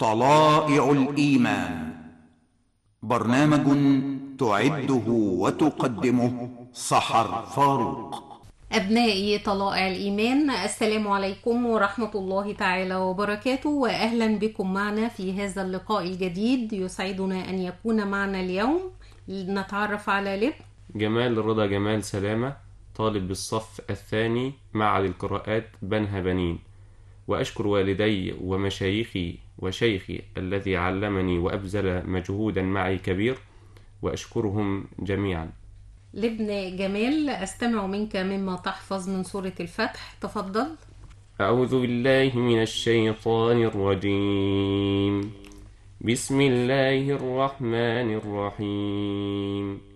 طلائع الإيمان، برنامج تعده وتقدمه سحر فاروق. أبنائي طلائع الإيمان، السلام عليكم ورحمة الله تعالى وبركاته، وأهلا بكم معنا في هذا اللقاء الجديد. يسعدنا أن يكون معنا اليوم نتعرف على لب جمال رضا جمال سلامة، طالب بالصف الثاني معهد القراءات بنها بنين. وأشكر والدي ومشايخي وشيخي الذي علمني وأبذل مجهودا معي كبير، وأشكرهم جميعا. لبن جمال، أستمع منك مما تحفظ من سورة الفتح، تفضل. أعوذ بالله من الشيطان الرجيم. بسم الله الرحمن الرحيم.